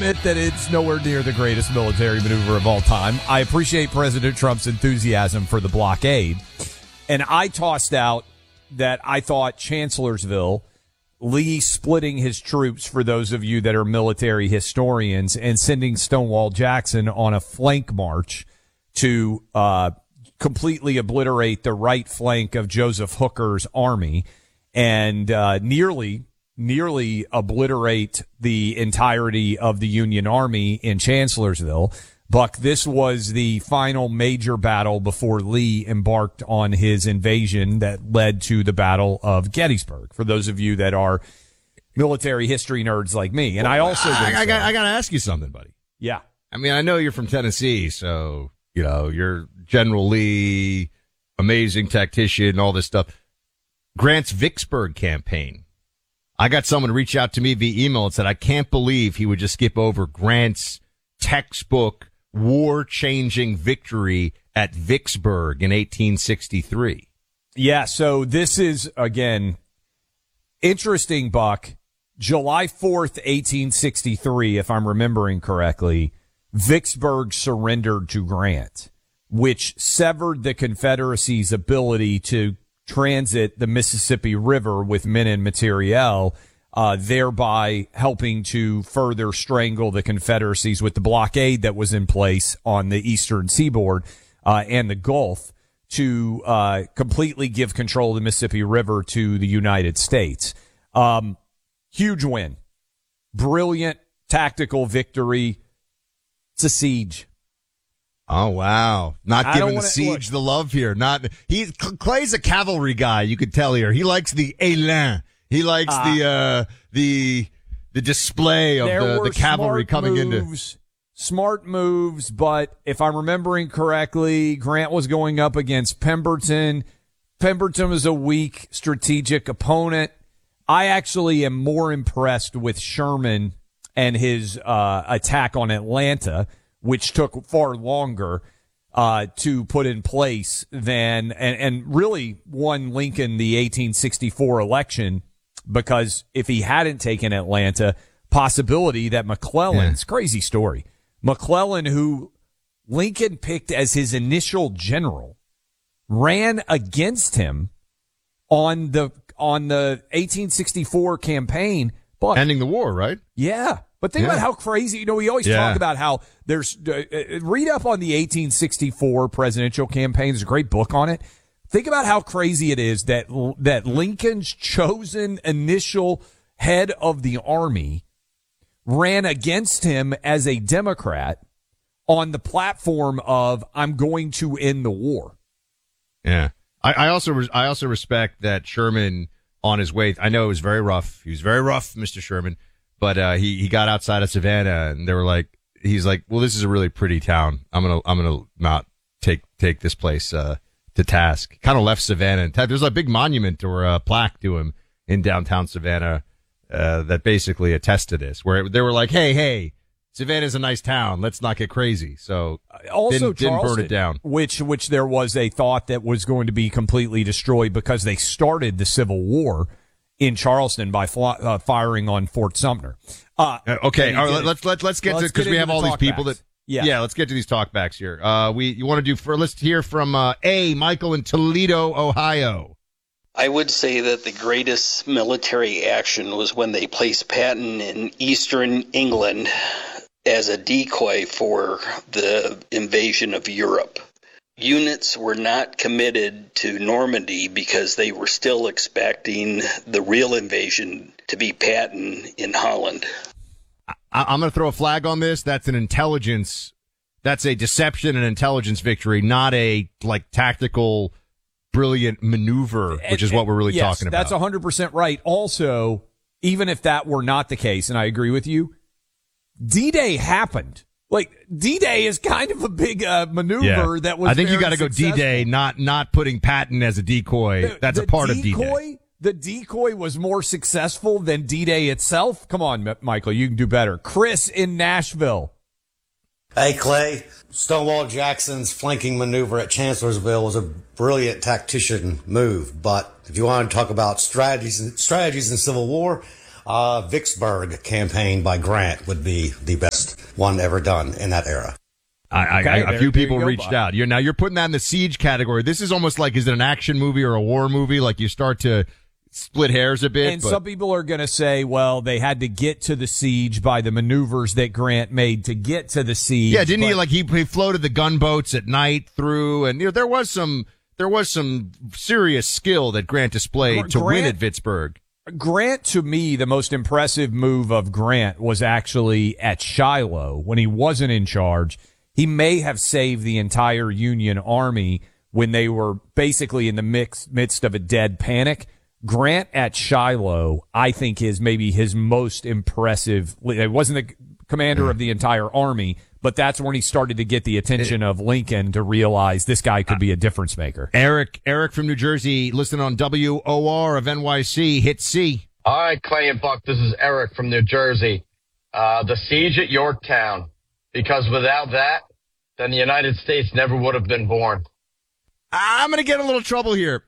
admit that it's nowhere near the greatest military maneuver of all time. I appreciate President Trump's enthusiasm for the blockade. And I tossed out that I thought Chancellorsville, Lee splitting his troops, for those of you that are military historians, and sending Stonewall Jackson on a flank march to completely obliterate the right flank of Joseph Hooker's army and nearly obliterate the entirety of the Union Army in Chancellorsville. Buck, this was the final major battle before Lee embarked on his invasion that led to the Battle of Gettysburg, for those of you that are military history nerds like me. And well, I also I got to ask you something, buddy. Yeah. I mean, I know you're from Tennessee, so, you know, you're General Lee, amazing tactician, all this stuff. Grant's Vicksburg campaign. I got someone reach out to me via email and said, I can't believe he would just skip over Grant's textbook war-changing victory at Vicksburg in 1863. Yeah, so this is, again, interesting, Buck. July 4th, 1863, if I'm remembering correctly, Vicksburg surrendered to Grant, which severed the Confederacy's ability to transit the Mississippi River with men and materiel, thereby helping to further strangle the Confederacies with the blockade that was in place on the eastern seaboard and the Gulf to completely give control of the Mississippi River to the United States. Huge win. Brilliant tactical victory. It's a siege. Oh, wow. Not giving the siege the love here. Clay's a cavalry guy, you could tell here. He likes the élan. He likes the display of the cavalry coming into. Smart moves, but if I'm remembering correctly, Grant was going up against Pemberton. Pemberton was a weak strategic opponent. I actually am more impressed with Sherman and his attack on Atlanta, which took far longer to put in place than and really won Lincoln the 1864 election, because if he hadn't taken Atlanta, possibility that McClellan's crazy story. McClellan, who Lincoln picked as his initial general, ran against him on the 1864 campaign, but ending the war, right? Yeah. But think about how crazy, you know, we always talk about how there's, read up on the 1864 presidential campaign. There's a great book on it. Think about how crazy it is that Lincoln's chosen initial head of the army ran against him as a Democrat on the platform of, I'm going to end the war. Yeah. I also respect that Sherman on his way. I know it was very rough. He was very rough, Mr. Sherman. But he got outside of Savannah, and they were like, he's like, well, this is a really pretty town. I'm gonna not take this place to task. Kind of left Savannah. There's a big monument or a plaque to him in downtown Savannah that basically attests to this, where they were like, hey, Savannah's a nice town. Let's not get crazy. So also didn't burn it down. Which there was a thought that was going to be completely destroyed because they started the Civil War in Charleston by firing on Fort Sumter. Okay, all right, let's get to, because we have all these people that. Yeah, let's get to these talkbacks here. You want to do let's hear from Michael in Toledo, Ohio. I would say that the greatest military action was when they placed Patton in eastern England as a decoy for the invasion of Europe. Units were not committed to Normandy because they were still expecting the real invasion to be Patton in Holland. I'm going to throw a flag on this. That's a deception and intelligence victory, not a tactical brilliant maneuver, which is what we're really talking about. That's 100% right. Also, even if that were not the case, and I agree with you, D-Day happened. D-Day is kind of a big maneuver that was. I think you got to go successful. D-Day, not putting Patton as a decoy. That's a part of D-Day. The decoy was more successful than D-Day itself. Come on, Michael, you can do better. Chris in Nashville. Hey, Clay. Stonewall Jackson's flanking maneuver at Chancellorsville was a brilliant tactician move. But if you want to talk about strategies in Civil War, Vicksburg campaign by Grant would be the best one ever done in that era. A few people reached out. You're putting that in the siege category. This is almost like, is it an action movie or a war movie? Like you start to split hairs a bit. And some people are going to say, well, they had to get to the siege by the maneuvers that Grant made to get to the siege. Yeah, didn't he? Like he floated the gunboats at night through, and there was some serious skill that Grant displayed to win at Vicksburg. Grant, to me, the most impressive move of Grant was actually at Shiloh when he wasn't in charge. He may have saved the entire Union Army when they were basically in the midst of a dead panic. Grant at Shiloh, I think, is maybe his most impressive. It wasn't the commander of the entire army, but that's when he started to get the attention of Lincoln to realize this guy could be a difference maker. Eric from New Jersey, listening on WOR of NYC, hit C. All right, Clay and Buck, this is Eric from New Jersey. The siege at Yorktown, because without that, then the United States never would have been born. I'm going to get a little trouble here.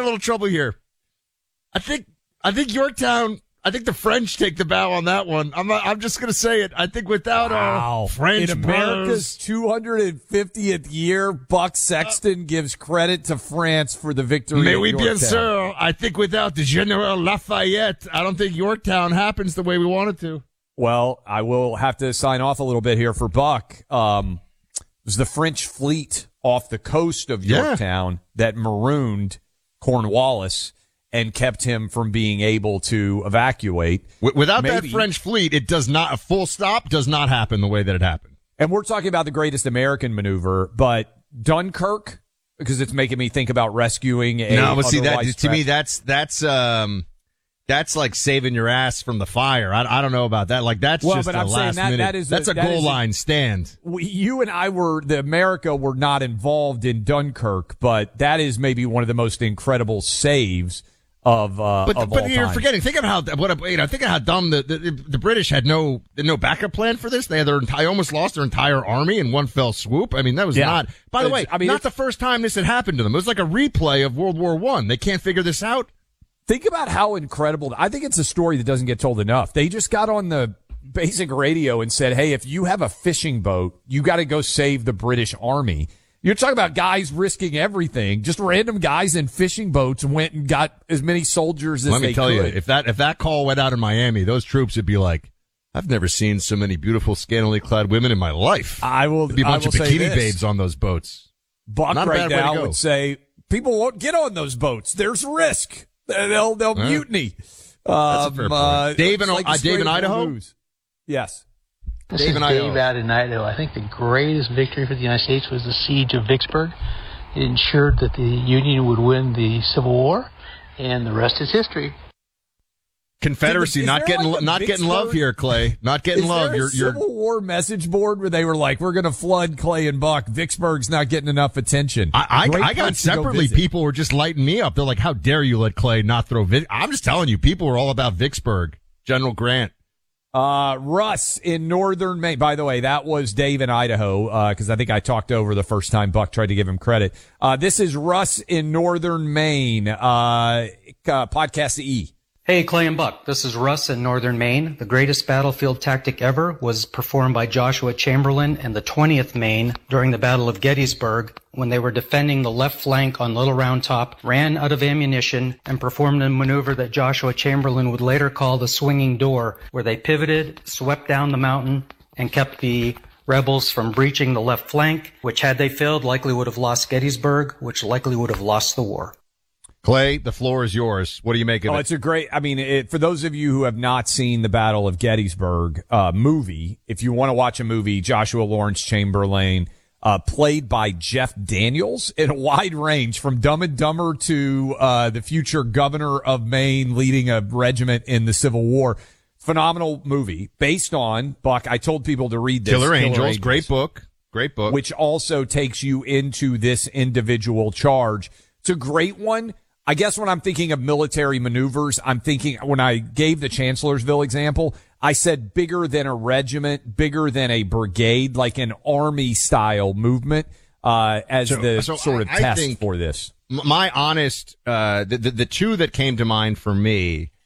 I think Yorktown, I think the French take the bow on that one. I'm just going to say it. I think without French in America's 250th year, Buck Sexton gives credit to France for the victory. Mais at oui, Yorktown. bien sûr. I think without the General Lafayette, I don't think Yorktown happens the way we want it to. Well, I will have to sign off a little bit here for Buck. It was the French fleet off the coast of Yorktown that marooned Cornwallis and kept him from being able to evacuate. Without that French fleet, it does not, a full stop does not happen the way that it happened. And we're talking about the greatest American maneuver, but Dunkirk, because it's making me think about rescuing a. No, but see, to me, that's like saving your ass from the fire. I don't know about that. Like that's just a last minute. That's a goal line stand. You and I America were not involved in Dunkirk, but that is maybe one of the most incredible saves of but you're time. forgetting. Think of how think of how dumb the British had no backup plan for this. They had almost lost their entire army in one fell swoop. I mean, that was not. By the way, not the first time this had happened to them. It was like a replay of World War I. They can't figure this out. Think about how incredible. I think it's a story that doesn't get told enough. They just got on the basic radio and said, hey, if you have a fishing boat, you got to go save the British Army. You're talking about guys risking everything. Just random guys in fishing boats went and got as many soldiers as they could. Let me tell you, if that call went out in Miami, those troops would be like, I've never seen so many beautiful, scantily clad women in my life. There'd be a bunch of bikini babes on those boats. Buck right now would say, people won't get on those boats. There's risk. They'll mutiny. That's a fair point. Dave in Idaho? This Yes. is Dave out in Idaho. I think the greatest victory for the United States was the siege of Vicksburg. It ensured that the Union would win the Civil War, and the rest is history. Confederacy not getting love here, Clay. Not getting love. Is there a Civil War message board where they were like, "We're going to flood Clay and Buck. Vicksburg's not getting enough attention." I got separately. People were just lighting me up. They're like, "How dare you let Clay not throw?" I'm just telling you, people were all about Vicksburg. General Grant. Russ in northern Maine. By the way, that was Dave in Idaho, because I think I talked over the first time Buck tried to give him credit. This is Russ in northern Maine. Podcast E. Hey, Clay and Buck. This is Russ in northern Maine. The greatest battlefield tactic ever was performed by Joshua Chamberlain and the 20th Maine during the Battle of Gettysburg when they were defending the left flank on Little Round Top, ran out of ammunition, and performed a maneuver that Joshua Chamberlain would later call the swinging door, where they pivoted, swept down the mountain, and kept the rebels from breaching the left flank, which had they failed likely would have lost Gettysburg, which likely would have lost the war. Clay, the floor is yours. What do you make of it? It's a great, for those of you who have not seen the Battle of Gettysburg movie, if you want to watch a movie, Joshua Lawrence Chamberlain, played by Jeff Daniels in a wide range from Dumb and Dumber to the future governor of Maine leading a regiment in the Civil War. Phenomenal movie based on, Buck, I told people to read this. Killer Angels. Great book. Which also takes you into this individual charge. It's a great one. I guess when I'm thinking of military maneuvers, I'm thinking, when I gave the Chancellorsville example, I said bigger than a regiment, bigger than a brigade, like an army style movement, as sort of test for this. My honest, the two that came to mind for me,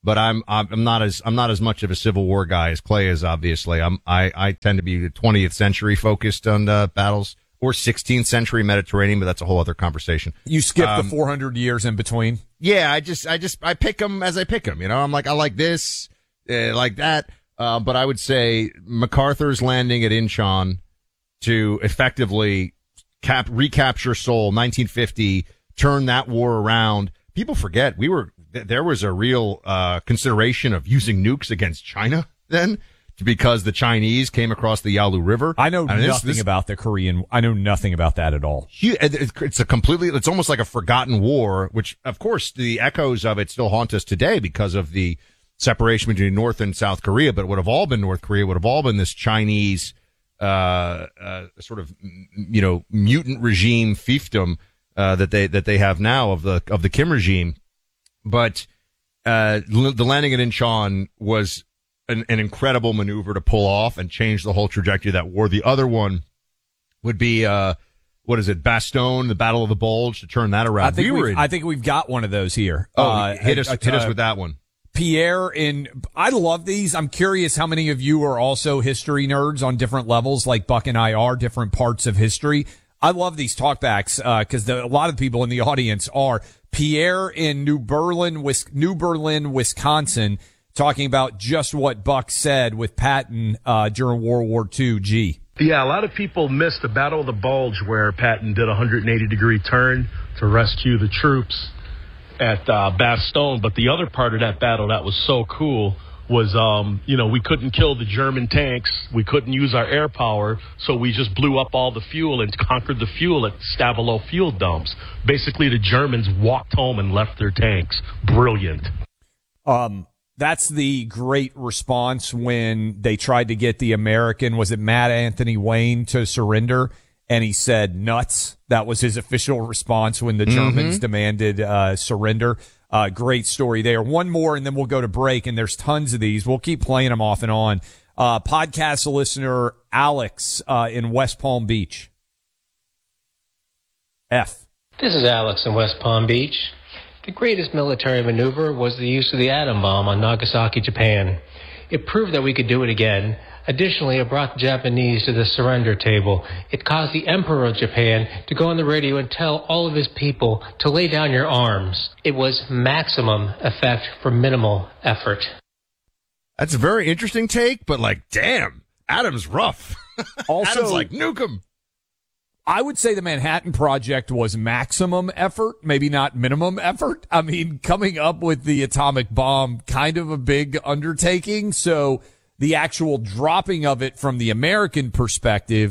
but I'm not as much of a Civil War guy as Clay is. Obviously, I tend to be the 20th century focused on battles, or 16th century Mediterranean, but that's a whole other conversation. You skip the 400 years in between. Yeah, I pick them as I pick them. You know, I'm like, I like this, like that. But I would say MacArthur's landing at Inchon to effectively recapture Seoul, 1950, turn that war around. People forget there was a real consideration of using nukes against China then, because the Chinese came across the Yalu River. I know nothing about the Korean. I know nothing about that at all. It's almost like a forgotten war, which of course the echoes of it still haunt us today because of the separation between North and South Korea, but it would have all been North Korea, would have all been this Chinese, sort of, you know, mutant regime fiefdom, that they have now of the Kim regime. But, the landing at Incheon was an incredible maneuver to pull off and change the whole trajectory of that war. The other one would be, Bastogne, the Battle of the Bulge, to turn that around. I think we've got one of those here. Hit us with that one. Pierre, I love these. I'm curious how many of you are also history nerds on different levels, like Buck and I are, different parts of history. I love these talkbacks, cause a lot of people in the audience are. Pierre in New Berlin, Wisconsin, talking about just what Buck said with Patton, during World War II. G. Yeah, a lot of people missed the Battle of the Bulge where Patton did a 180-degree turn to rescue the troops at Bastogne. But the other part of that battle that was so cool was, we couldn't kill the German tanks. We couldn't use our air power, so we just blew up all the fuel and conquered the fuel at Stavelot fuel dumps. Basically, the Germans walked home and left their tanks. Brilliant. That's the great response when they tried to get the American, was it Matt Anthony Wayne, to surrender? And he said nuts. That was his official response when the Germans demanded surrender. Great story there. One more, and then we'll go to break, and there's tons of these. We'll keep playing them off and on. Podcast listener Alex in West Palm Beach. F. This is Alex in West Palm Beach. The greatest military maneuver was the use of the atom bomb on Nagasaki, Japan. It proved that we could do it again. Additionally, it brought the Japanese to the surrender table. It caused the Emperor of Japan to go on the radio and tell all of his people to lay down your arms. It was maximum effect for minimal effort. That's a very interesting take, but damn, Adam's rough. Also, Adam's like, nuke him. I would say the Manhattan Project was maximum effort, maybe not minimum effort. I mean, coming up with the atomic bomb, kind of a big undertaking. So the actual dropping of it from the American perspective,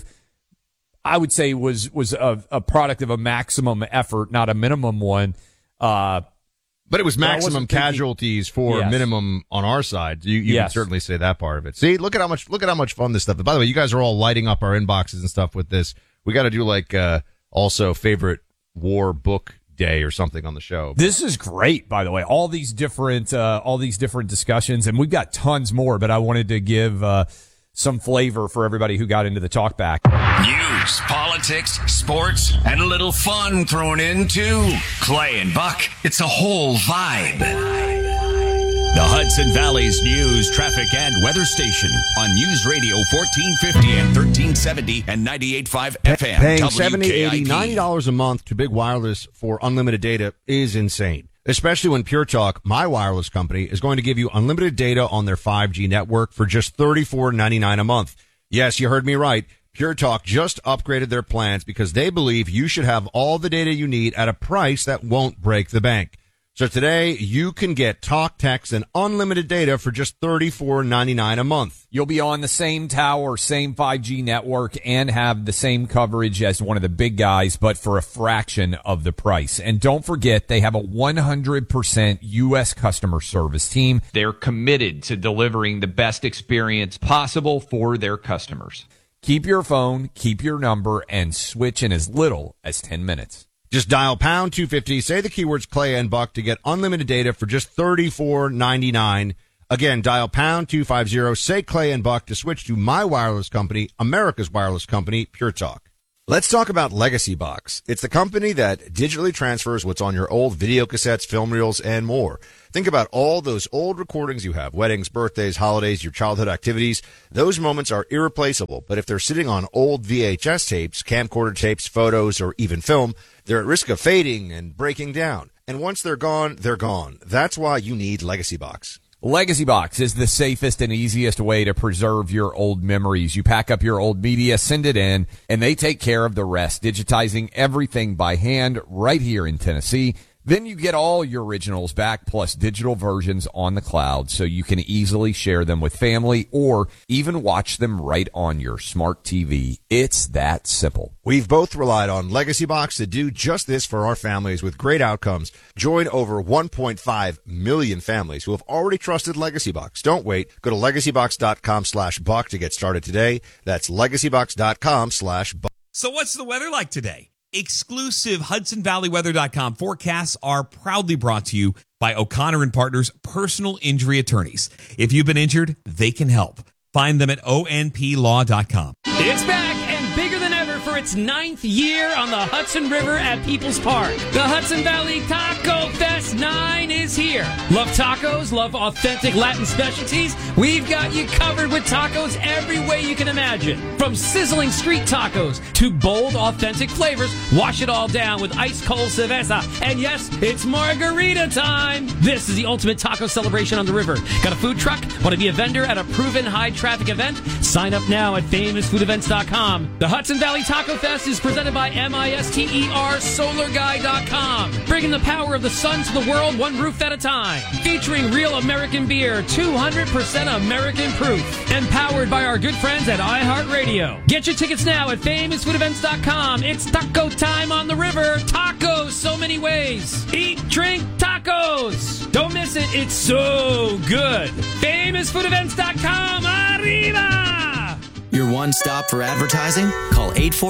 I would say was a product of a maximum effort, not a minimum one. But it was maximum casualties for minimum on our side. You can certainly say that part of it. See, look at how much fun this stuff is. By the way, you guys are all lighting up our inboxes and stuff with this. We got to do also favorite war book day or something on the show. This is great, by the way. All these different discussions, and we've got tons more, but I wanted to give some flavor for everybody who got into the talkback. News, politics, sports, and a little fun thrown in too. Clay and Buck, it's a whole vibe. The Hudson Valley's news, traffic, and weather station on News Radio 1450 and 1370 and 98.5 FM. Paying $70, $80, $90 a month to Big Wireless for unlimited data is insane. Especially when Pure Talk, my wireless company, is going to give you unlimited data on their 5G network for just $34.99 a month. Yes, you heard me right. Pure Talk just upgraded their plans because they believe you should have all the data you need at a price that won't break the bank. So today, you can get talk, text, and unlimited data for just $34.99 a month. You'll be on the same tower, same 5G network, and have the same coverage as one of the big guys, but for a fraction of the price. And don't forget, they have a 100% U.S. customer service team. They're committed to delivering the best experience possible for their customers. Keep your phone, keep your number, and switch in as little as 10 minutes. Just dial pound 250, say the keywords Clay and Buck to get unlimited data for just $34.99. Again, dial pound 250, say Clay and Buck to switch to my wireless company, America's wireless company, Pure Talk. Let's talk about Legacy Box. It's the company that digitally transfers what's on your old video cassettes, film reels, and more. Think about all those old recordings you have, weddings, birthdays, holidays, your childhood activities. Those moments are irreplaceable, but if they're sitting on old VHS tapes, camcorder tapes, photos, or even film, they're at risk of fading and breaking down. And once they're gone, they're gone. That's why you need Legacy Box. Legacy Box is the safest and easiest way to preserve your old memories. You pack up your old media, send it in, and they take care of the rest, digitizing everything by hand right here in Tennessee. Then you get all your originals back, plus digital versions on the cloud, so you can easily share them with family or even watch them right on your smart TV. It's that simple. We've both relied on Legacy Box to do just this for our families with great outcomes. Join over 1.5 million families who have already trusted Legacy Box. Don't wait. Go to legacybox.com/buck to get started today. That's legacybox.com/buck. So what's the weather like today? Exclusive HudsonValleyWeather.com forecasts are proudly brought to you by O'Connor and Partners Personal Injury Attorneys. If you've been injured, they can help. Find them at onplaw.com. It's back and bigger than ever for its 9th year on the Hudson River at People's Park. The Hudson Valley Taco Fest 9 is here. Love tacos? Love authentic Latin specialties? We've got you covered with tacos every way you can imagine. From sizzling street tacos to bold, authentic flavors, wash it all down with ice-cold cerveza. And yes, it's margarita time. This is the ultimate taco celebration on the river. Got a food truck? Want to be a vendor at a proven high-traffic event? Sign up now at famousfoodevents.com. The Hudson Valley Taco Fest is presented by MISTER SolarGuy.com. Bringing the power of the sun to the world one roof at a time. Featuring real American beer, 200% American proof. And powered by our good friends at iHeartRadio. Get your tickets now at famousfoodevents.com. It's taco time on the river. Tacos so many ways. Eat, drink, tacos. Don't miss it. It's so good. famousfoodevents.com. Arriba! Your one stop for advertising? Call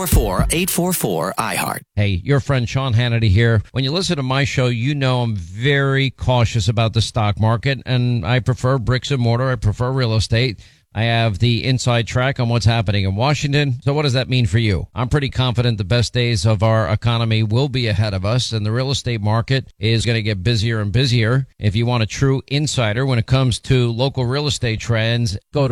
844-844-IHEART. Hey, your friend Sean Hannity here. When you listen to my show, you know I'm very cautious about the stock market, and I prefer bricks and mortar. I prefer real estate. I have the inside track on what's happening in Washington. So what does that mean for you? I'm pretty confident the best days of our economy will be ahead of us, and the real estate market is going to get busier and busier. If you want a true insider when it comes to local real estate trends, go to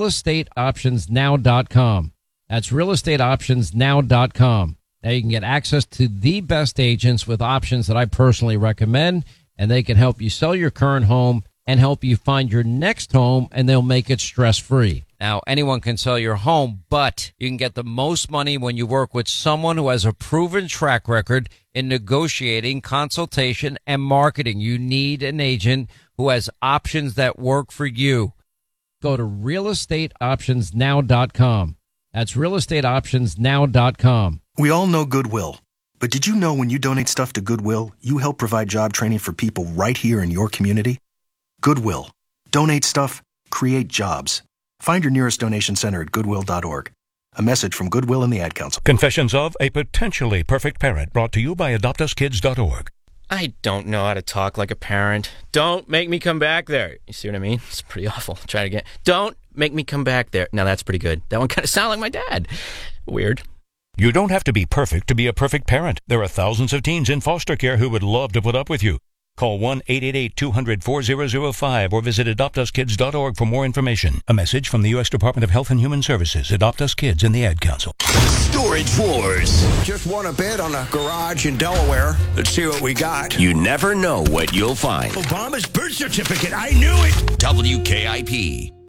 realestateoptionsnow.com. That's realestateoptionsnow.com. Now you can get access to the best agents with options that I personally recommend, and they can help you sell your current home and help you find your next home, and they'll make it stress-free. Now, anyone can sell your home, but you can get the most money when you work with someone who has a proven track record in negotiating, consultation, and marketing. You need an agent who has options that work for you. Go to realestateoptionsnow.com. That's realestateoptionsnow.com. We all know Goodwill. But did you know when you donate stuff to Goodwill, you help provide job training for people right here in your community? Goodwill. Donate stuff, create jobs. Find your nearest donation center at goodwill.org. A message from Goodwill and the Ad Council. Confessions of a Potentially Perfect Parent, brought to you by AdoptUsKids.org. I don't know how to talk like a parent. Don't make me come back there. You see what I mean? It's pretty awful. Try it again. Don't make me come back there. Now that's pretty good. That one kind of sounded like my dad. Weird. You don't have to be perfect to be a perfect parent. There are thousands of teens in foster care who would love to put up with you. Call 1-888-200-4005 or visit AdoptUsKids.org for more information. A message from the U.S. Department of Health and Human Services, Adopt Us Kids, and the Ad Council. Storage Wars. Just won a bid on a garage in Delaware. Let's see what we got. You never know what you'll find. Obama's birth certificate. I knew it. WKIP.